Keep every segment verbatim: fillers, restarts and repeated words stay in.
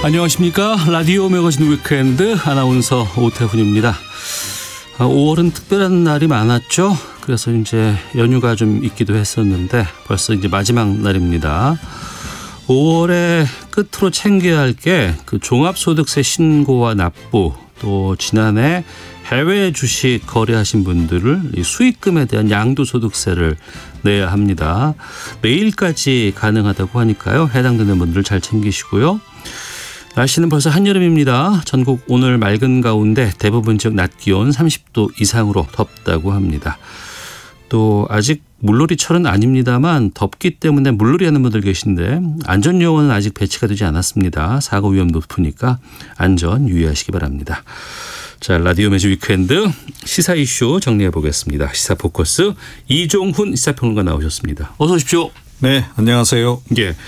안녕하십니까. 라디오 매거진 위크엔드 아나운서 오태훈입니다. 오월은 특별한 날이 많았죠. 그래서 이제 연휴가 좀 있기도 했었는데 벌써 이제 마지막 날입니다. 오월의 끝으로 챙겨야 할 게 그 종합소득세 신고와 납부, 또 지난해 해외 주식 거래하신 분들을 이 수익금에 대한 양도소득세를 내야 합니다. 내일까지 가능하다고 하니까요. 해당되는 분들 잘 챙기시고요. 날씨는 벌써 한여름입니다. 전국 오늘 맑은 가운데 대부분 지역 낮 기온 삼십 도 이상으로 덥다고 합니다. 또 아직 물놀이철은 아닙니다만 덥기 때문에 물놀이 하는 분들 계신데 안전요원은 아직 배치가 되지 않았습니다. 사고 위험 높으니까 안전 유의하시기 바랍니다. 자, 라디오 매주 위크엔드 시사 이슈 정리해 보겠습니다. 시사 포커스 이종훈 시사평론가 나오셨습니다. 어서 오십시오. 네, 안녕하세요. 예.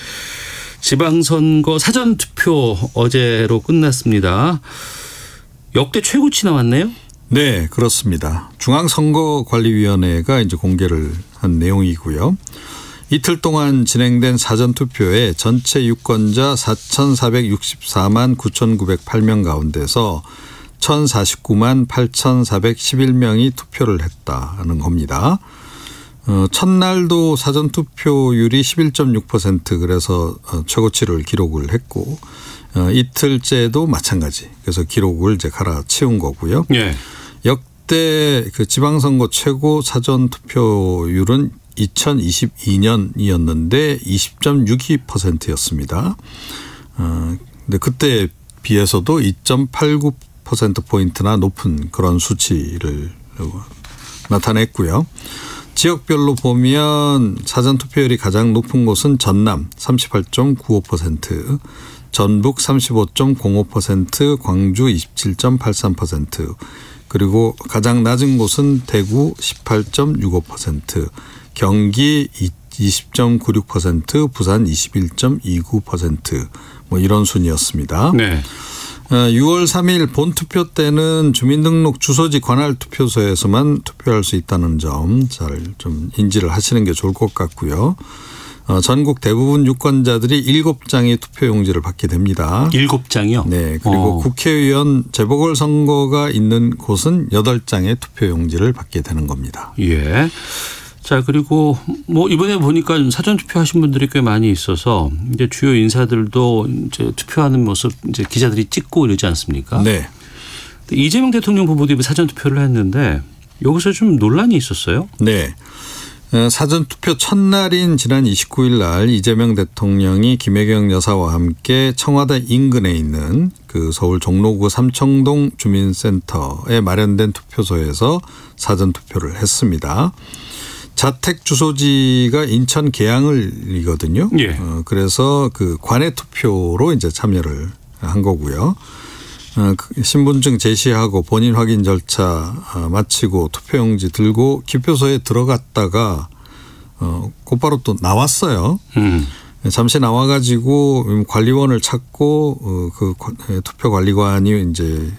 지방선거 사전투표 어제로 끝났습니다. 역대 최고치 나왔네요. 네, 그렇습니다. 중앙선거관리위원회가 이제 공개를 한 내용이고요. 이틀 동안 진행된 사전투표에 전체 유권자 사천사백육십사만 구천구백팔 명 가운데서 천사십구만 팔천사백십일 명이 투표를 했다는 겁니다. 어, 첫날도 사전투표율이 십일 점 육 퍼센트 그래서 최고치를 기록을 했고 어, 이틀째도 마찬가지. 그래서 기록을 이제 갈아치운 거고요. 예. 역대 그 지방선거 최고 사전투표율은 이천이십이 년이었는데 이십 점 육이 퍼센트였습니다. 어, 근데 그때에 비해서도 이 점 팔구 퍼센트 포인트나 높은 그런 수치를 나타냈고요. 지역별로 보면 사전투표율이 가장 높은 곳은 전남 삼십팔 점 구오 퍼센트, 전북 삼십오 점 공오 퍼센트, 광주 이십칠 점 팔삼 퍼센트, 그리고 가장 낮은 곳은 대구 십팔 점 육오 퍼센트, 경기 이십 점 구육 퍼센트, 부산 이십일 점 이구 퍼센트 뭐 이런 순이었습니다. 네. 유월 삼일 본투표 때는 주민등록 주소지 관할 투표소에서만 투표할 수 있다는 점 잘 좀 인지를 하시는 게 좋을 것 같고요. 전국 대부분 유권자들이 일곱 장의 투표용지를 받게 됩니다. 일곱 장이요? 네. 그리고 어. 국회의원 재보궐선거가 있는 곳은 여덟 장의 투표용지를 받게 되는 겁니다. 예. 자, 그리고 뭐 이번에 보니까 사전 투표하신 분들이 꽤 많이 있어서 이제 주요 인사들도 이제 투표하는 모습 이제 기자들이 찍고 이러지 않습니까? 네. 이재명 대통령 후보도 사전 투표를 했는데 여기서 좀 논란이 있었어요? 네. 사전 투표 첫날인 지난 이십구일 날 이재명 대통령이 김혜경 여사와 함께 청와대 인근에 있는 그 서울 종로구 삼청동 주민센터에 마련된 투표소에서 사전 투표를 했습니다. 자택 주소지가 인천 계양을이거든요. 예. 어, 그래서 그 관외 투표로 이제 참여를 한 거고요. 어, 신분증 제시하고 본인 확인 절차 마치고 투표용지 들고 기표소에 들어갔다가 어, 곧바로 또 나왔어요. 음. 잠시 나와가지고 관리원을 찾고 어, 그 투표관리관이 이제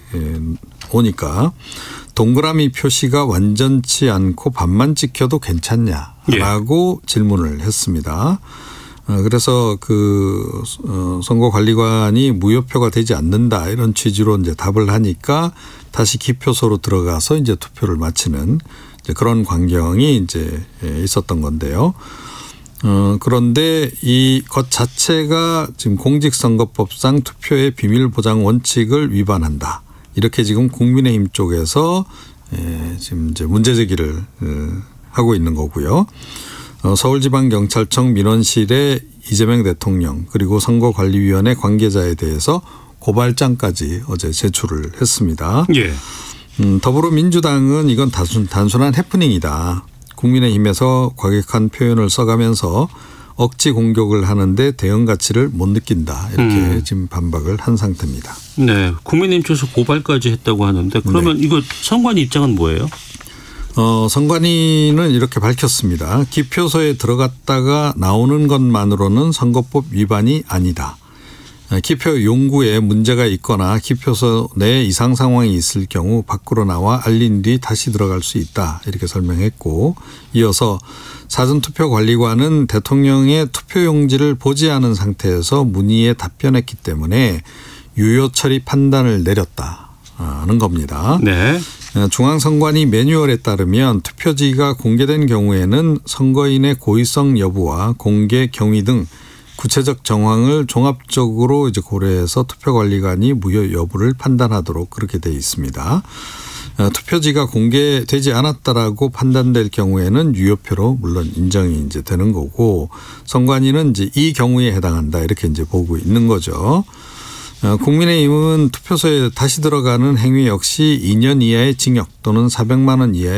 오니까 동그라미 표시가 완전치 않고 반만 찍혀도 괜찮냐라고 예. 질문을 했습니다. 그래서 그 선거관리관이 무효표가 되지 않는다 이런 취지로 이제 답을 하니까 다시 기표소로 들어가서 이제 투표를 마치는 이제 그런 광경이 이제 있었던 건데요. 어, 그런데 이 것 자체가 지금 공직선거법상 투표의 비밀 보장 원칙을 위반한다. 이렇게 지금 국민의힘 쪽에서 예, 지금 이제 문제 제기를 하고 있는 거고요. 어, 서울지방경찰청 민원실에 이재명 대통령 그리고 선거관리위원회 관계자에 대해서 고발장까지 어제 제출을 했습니다. 예. 음, 더불어민주당은 이건 단순, 단순한 해프닝이다. 국민의힘에서 과격한 표현을 써가면서 억지 공격을 하는데 대응 가치를 못 느낀다. 이렇게 음. 지금 반박을 한 상태입니다. 네, 국민의힘 쪽에서 고발까지 했다고 하는데 그러면 네. 이거 선관위 입장은 뭐예요? 어, 선관위는 이렇게 밝혔습니다. 기표소에 들어갔다가 나오는 것만으로는 선거법 위반이 아니다. 기표 용구에 문제가 있거나 기표소 내 이상 상황이 있을 경우 밖으로 나와 알린 뒤 다시 들어갈 수 있다 이렇게 설명했고 이어서 사전투표관리관은 대통령의 투표용지를 보지 않은 상태에서 문의에 답변했기 때문에 유효 처리 판단을 내렸다는 겁니다. 네. 중앙선관위 매뉴얼에 따르면 투표지가 공개된 경우에는 선거인의 고의성 여부와 공개 경위 등 구체적 정황을 종합적으로 이제 고려해서 투표관리관이 무효 여부를 판단하도록 그렇게 돼 있습니다. 투표지가 공개되지 않았다라고 판단될 경우에는 유효표로 물론 인정이 이제 되는 거고 선관위는 이제 이 경우에 해당한다 이렇게 이제 보고 있는 거죠. 국민의힘은 투표소에 다시 들어가는 행위 역시 이 년 이하의 징역 또는 사백만 원 이하의